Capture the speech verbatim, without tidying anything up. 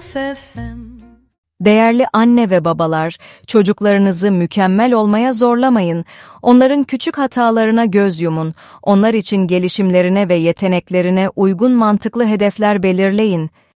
F M. Değerli anne ve babalar, çocuklarınızı mükemmel olmaya zorlamayın. Onların küçük hatalarına göz yumun. Onlar için gelişimlerine ve yeteneklerine uygun mantıklı hedefler belirleyin.